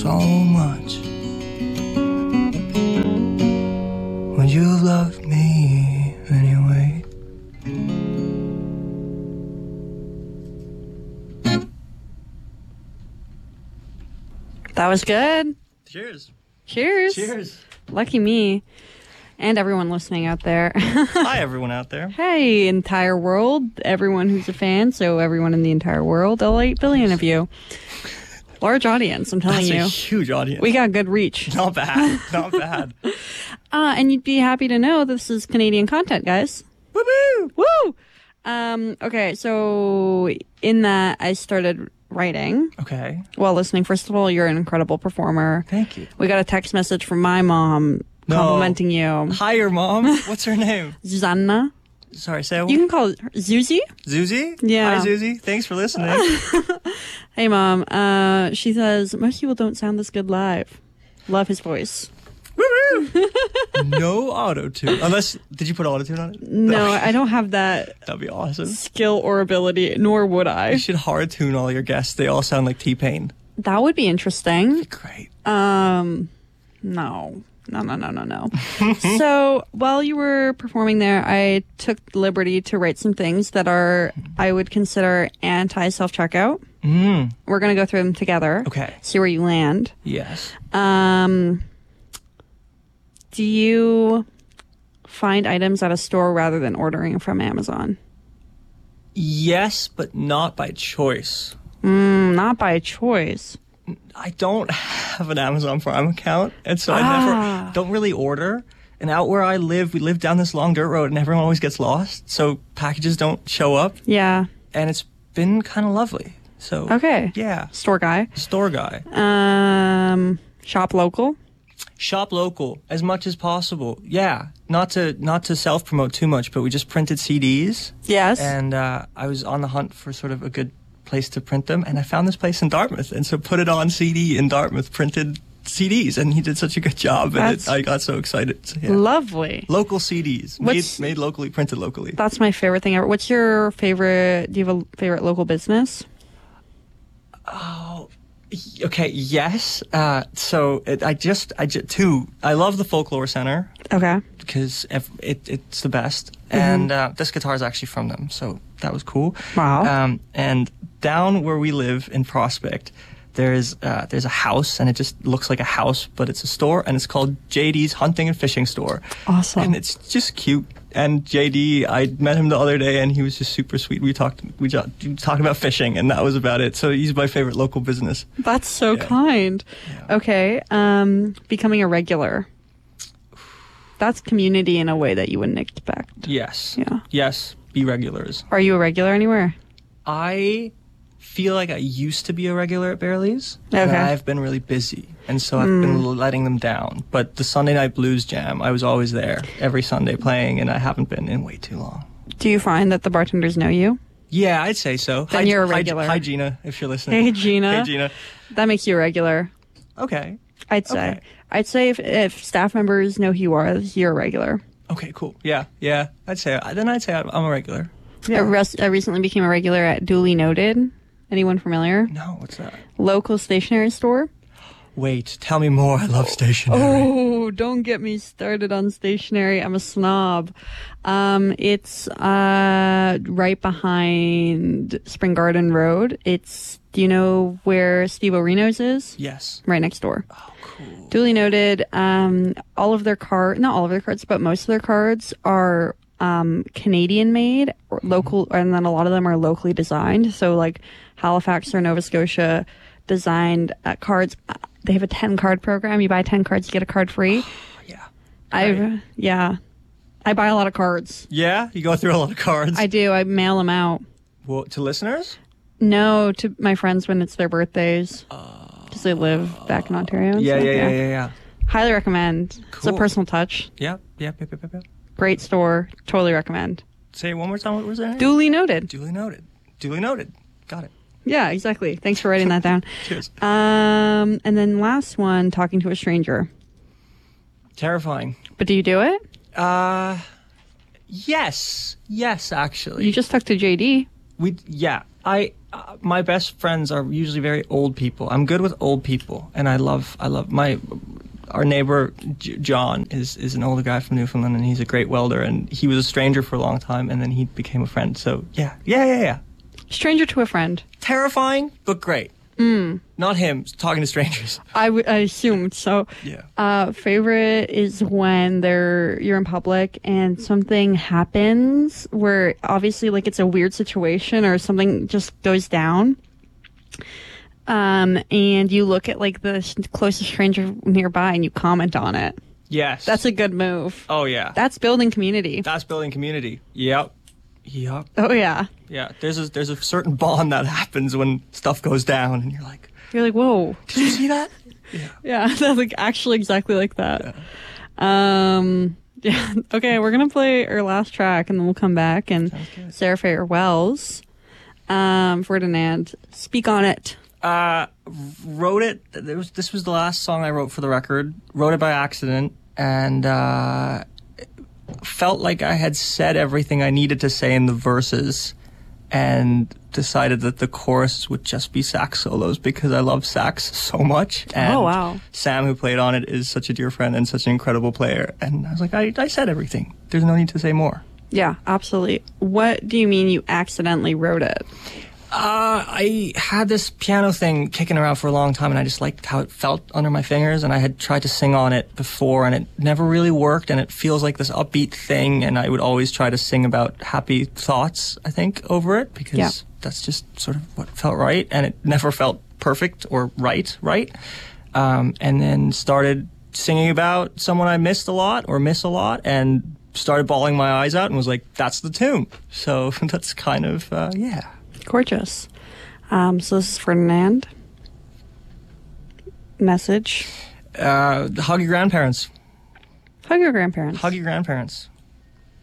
so much. Would you have loved me anyway? That was good. Cheers. Cheers. Cheers. Lucky me. And everyone listening out there. Hi, everyone out there. Hey, entire world. Everyone who's a fan. So everyone in the entire world. All 8 billion of you. Large audience, I'm telling That's you. a huge audience. We got good reach. Not bad. Not bad. And you'd be happy to know this is Canadian content, guys. Woo-hoo! Woo! Okay, so in that I started writing Okay. while listening. First of all, you're an incredible performer. Thank you. We got a text message from my mom complimenting you. Hi, your mom. What's her name? Susanna. Sorry, say You can call her Zuzi. Zuzi? Yeah. Hi, Zuzi. Thanks for listening. Hey, Mom. She says, most people don't sound this good live. Love his voice. Woo-hoo! No auto-tune. Unless, did you put auto-tune on it? No, I don't have that That'd be awesome. skill or ability, nor would You I. should hard-tune all your guests. They all sound like T-Pain. That would be interesting. Great. No. So while you were performing there, I took the liberty to write some things that are, I would consider anti-self-checkout. We're going to go through them together. Okay. See where you land. Yes. Do you find items at a store rather than ordering from Amazon? Yes, but not by choice. Not by choice. I don't have an Amazon Prime account, and so I never don't really order. And out where I live, we live down this long dirt road, and everyone always gets lost, so packages don't show up. Yeah. And it's been kind of lovely. So Okay. yeah, Store guy. store guy. Shop local. Shop local as much as possible. Yeah, not to self promote too much, but we just printed CDs, Yes. and I was on the hunt for sort of a good place to print them, and I found this place in Dartmouth, and so put it on CD in Dartmouth, printed CDs, and he did such a good job, and I got so excited. So, yeah. Lovely. Local CDs, made locally, printed locally. That's my favorite thing ever. What's your favorite? Do you have a favorite local business? Okay, yes. So I just two. I love the Folklore Center Okay. because it's the best, and this guitar is actually from them, so that was cool. Wow. And down where we live in Prospect, there's a house, and it just looks like a house, but it's a store, and it's called JD's Hunting and Fishing Store. Awesome. And it's just cute. And JD, I met him the other day, and he was just super sweet. We talked about fishing, and that was about it. So he's my favorite local business. That's so kind. Yeah. Okay. Becoming a regular. That's community in a way that you wouldn't expect. Yes. Yeah. Yes. Be regulars. Are you a regular anywhere? I feel like I used to be a regular at Barely's. Okay. And I've been really busy, and so I've been letting them down. But the Sunday Night Blues Jam, I was always there every Sunday playing, and I haven't been in way too long. Do you find that the bartenders know you? Yeah, I'd say so. Then you're a regular. Hi, Gina, if you're listening. Hey, Gina. Hey, Gina. That makes you a regular. Okay. I'd say. Okay. I'd say if staff members know who you are, you're a regular. Okay, cool. Yeah. I'd say I'm a regular. I recently became a regular at Duly Noted. Anyone familiar? No, what's that? Local stationery store. Wait, tell me more. I love stationery. Oh, don't get me started on stationery. I'm a snob. It's right behind Spring Garden Road. Do you know where Steve O'Reno's is? Yes. Right next door. Oh, cool. Duly Noted. All of their not all of their cards, but most of their cards are Canadian made or local, and then a lot of them are locally designed. So like Halifax or Nova Scotia designed cards. They have a 10 card program. You buy 10 cards, you get a card free. Yeah. I buy a lot of cards. Yeah? You go through a lot of cards? I do. I mail them out. Well, to listeners? No, to my friends when it's their birthdays. Because they live back in Ontario. Yeah. Highly recommend. Cool. It's a personal touch. Yep. Great store. Totally recommend. Say it one more time. What was that? Duly noted. Duly noted. Got it. Yeah, exactly. Thanks for writing that down. Cheers. And then last one, talking to a stranger. Terrifying. But do you do it? Yes, actually. You just talked to JD. My best friends are usually very old people. I'm good with old people, and I love our neighbor John is an older guy from Newfoundland, and he's a great welder, and he was a stranger for a long time, and then he became a friend. So yeah. Stranger to a friend. Terrifying, but great. Not him talking to strangers. I assumed so. Yeah. Favorite is when you're in public and something happens where obviously like it's a weird situation or something just goes down. And you look at like the closest stranger nearby and you comment on it. Yes. That's a good move. Oh yeah. That's building community. Yep. Oh yeah. Yeah. There's a certain bond that happens when stuff goes down, and you're like, whoa. Did you see that? Yeah. That's like actually exactly like that. Yeah. Okay, we're gonna play our last track, and then we'll come back and Sarah Fair Wells, Ferdinand, speak on it. Wrote it. This was the last song I wrote for the record. Wrote it by accident, and felt like I had said everything I needed to say in the verses, and decided that the chorus would just be sax solos because I love sax so much. And oh wow! Sam, who played on it, is such a dear friend and such an incredible player. And I was like, I said everything. There's no need to say more. Yeah, absolutely. What do you mean you accidentally wrote it? I had this piano thing kicking around for a long time, and I just liked how it felt under my fingers, and I had tried to sing on it before, and it never really worked, and it feels like this upbeat thing, and I would always try to sing about happy thoughts, I think, over it, because that's just sort of what felt right, and it never felt perfect or right. And then started singing about someone I missed a lot, or miss a lot, and started bawling my eyes out, and was like, that's the tune. So that's kind of, Gorgeous. So this is Ferdinand. Message. Hug your grandparents. Hug your grandparents. Hug your grandparents.